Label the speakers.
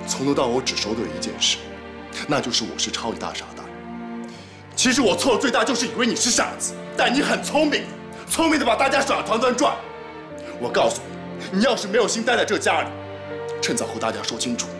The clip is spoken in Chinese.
Speaker 1: 从头到尾我只说对了一件事，那就是我是超级大傻蛋。其实我错的最大就是以为你是傻子，但你很聪明，聪明的把大家耍得团团转。我告诉你，你要是没有心待在这家里，趁早和大家说清楚，